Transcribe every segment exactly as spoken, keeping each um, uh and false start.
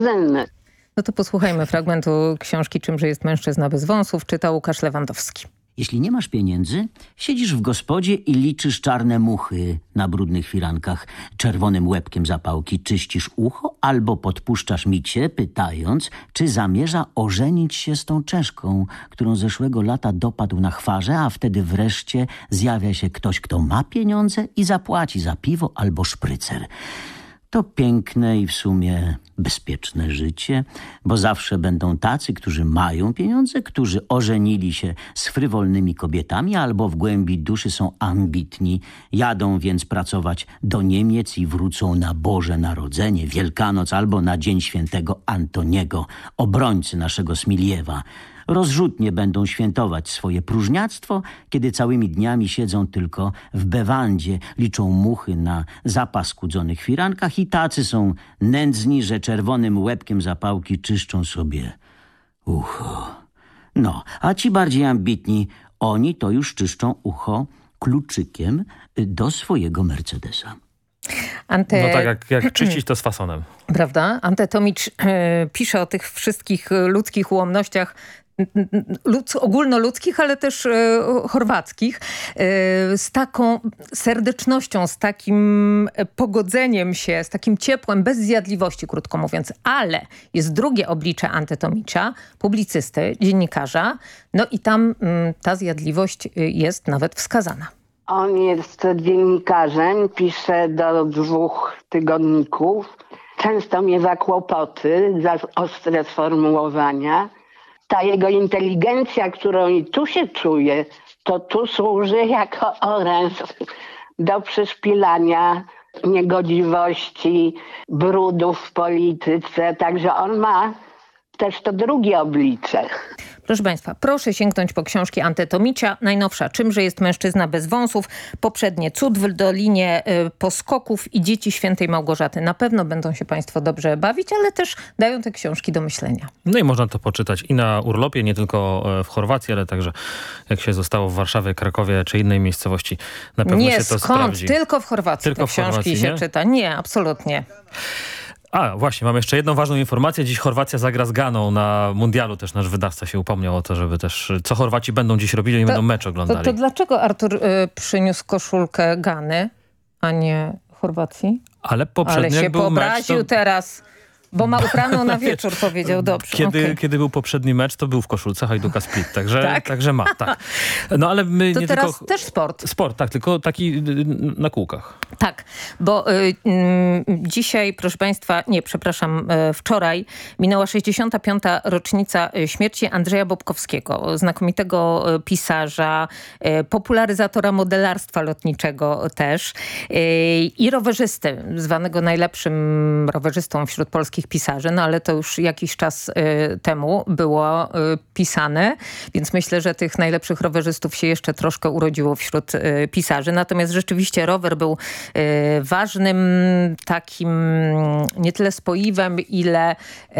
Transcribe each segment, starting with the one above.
Zenny. No to posłuchajmy fragmentu książki Czymże jest mężczyzna bez wąsów. Czyta Łukasz Lewandowski. Jeśli nie masz pieniędzy, siedzisz w gospodzie i liczysz czarne muchy na brudnych firankach. Czerwonym łebkiem zapałki czyścisz ucho albo podpuszczasz Micie, pytając, czy zamierza ożenić się z tą Czeszką, którą zeszłego lata dopadł na chwarze, a wtedy wreszcie zjawia się ktoś, kto ma pieniądze i zapłaci za piwo albo szprycer. To piękne i w sumie bezpieczne życie, bo zawsze będą tacy, którzy mają pieniądze, którzy ożenili się z frywolnymi kobietami albo w głębi duszy są ambitni, jadą więc pracować do Niemiec i wrócą na Boże Narodzenie, Wielkanoc albo na Dzień Świętego Antoniego, obrońcy naszego Smiliewa. Rozrzutnie będą świętować swoje próżniactwo, kiedy całymi dniami siedzą tylko w bewandzie, liczą muchy na zapaskudzonych firankach i tacy są nędzni, że czerwonym łebkiem zapałki czyszczą sobie ucho. No, a ci bardziej ambitni, oni to już czyszczą ucho kluczykiem do swojego Mercedesa. Ante... No tak, jak, jak czyścić to z fasonem. Prawda? Ante Tomicz e, pisze o tych wszystkich ludzkich ułomnościach, Ludz, ogólnoludzkich, ale też e, chorwackich, e, z taką serdecznością, z takim pogodzeniem się, z takim ciepłem, bez zjadliwości, krótko mówiąc. Ale jest drugie oblicze Ante Tomicza, publicysty, dziennikarza, no i tam m, ta zjadliwość jest nawet wskazana. On jest dziennikarzem, pisze do dwóch tygodników. Często miewa kłopoty za ostre sformułowania. Ta jego inteligencja, którą i tu się czuje, to tu służy jako oręż do przyszpilania niegodziwości, brudów w polityce. Także on ma też to drugie oblicze. Proszę Państwa, proszę sięgnąć po książki Ante Tomicza. Najnowsza Czymże jest mężczyzna bez wąsów. Poprzednie Cud w Dolinie y, Poskoków i Dzieci Świętej Małgorzaty. Na pewno będą się Państwo dobrze bawić, ale też dają te książki do myślenia. No i można to poczytać i na urlopie, nie tylko w Chorwacji, ale także jak się zostało w Warszawie, Krakowie czy innej miejscowości. Na pewno nie, się to skąd? sprawdzi. Tylko w Chorwacji tylko te w książki Chorwacji, się nie? czyta. Nie, absolutnie. A, właśnie, mam jeszcze jedną ważną informację. Dziś Chorwacja zagra z Ganą na mundialu. Też nasz wydawca się upomniał o to, żeby też, co Chorwaci będą dziś robili, oni to, będą mecz oglądali. To, to dlaczego Artur y, przyniósł koszulkę Gany, a nie Chorwacji? Ale poprzednio Ale się był pobraził mecz, to... teraz, bo ma upraną na wieczór, powiedział. Dobrze. Kiedy, okay. kiedy był poprzedni mecz, to był w koszulce Hajduka Split, także, tak? także ma, tak. No ale my to nie teraz tylko... też sport. Sport, tak, tylko taki na kółkach. Tak, bo y, y, dzisiaj, proszę Państwa, nie, przepraszam, y, wczoraj minęła sześćdziesiąta piąta rocznica śmierci Andrzeja Bobkowskiego, znakomitego pisarza, y, popularyzatora modelarstwa lotniczego też y, i rowerzysty, zwanego najlepszym rowerzystą wśród polskich pisarzy, no ale to już jakiś czas y, temu było y, pisane, więc myślę, że tych najlepszych rowerzystów się jeszcze troszkę urodziło wśród y, pisarzy. Natomiast rzeczywiście rower był y, ważnym takim nie tyle spoiwem, ile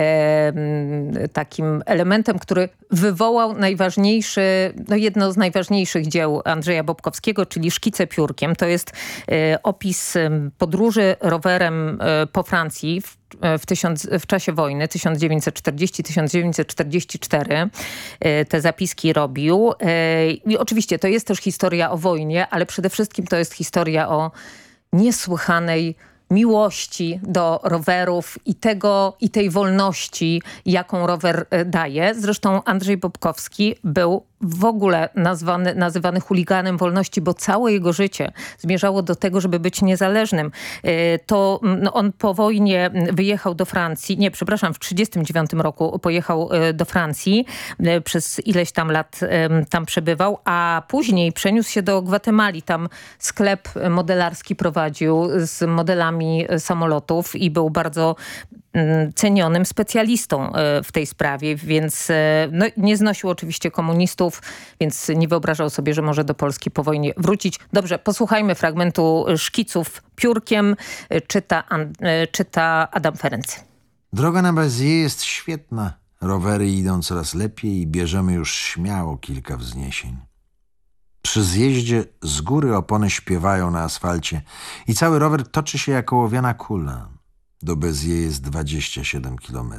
y, takim elementem, który wywołał najważniejszy, no jedno z najważniejszych dzieł Andrzeja Bobkowskiego, czyli Szkice piórkiem. To jest y, opis podróży rowerem y, po Francji w W, tysiąc, w czasie wojny tysiąc dziewięćset czterdziesty do tysiąc dziewięćset czterdziestego czwartego te zapiski robił. I oczywiście to jest też historia o wojnie, ale przede wszystkim to jest historia o niesłychanej miłości do rowerów i tego, i tej wolności, jaką rower daje. Zresztą Andrzej Bobkowski był w ogóle nazwany, nazywany chuliganem wolności, bo całe jego życie zmierzało do tego, żeby być niezależnym. To no, on po wojnie wyjechał do Francji, nie, przepraszam, w trzydziestym dziewiątym roku pojechał do Francji, przez ileś tam lat tam przebywał, a później przeniósł się do Gwatemali. Tam sklep modelarski prowadził z modelami samolotów i był bardzo cenionym specjalistą w tej sprawie, więc no, nie znosił oczywiście komunistów, więc nie wyobrażał sobie, że może do Polski po wojnie wrócić. Dobrze, posłuchajmy fragmentu Szkiców piórkiem. Czyta, czyta Adam Ferency. Droga na Béziers jest świetna. Rowery idą coraz lepiej i bierzemy już śmiało kilka wzniesień. Przy zjeździe z góry opony śpiewają na asfalcie i cały rower toczy się jak ołowiana kula. Do Béziers jest dwadzieścia siedem kilometrów.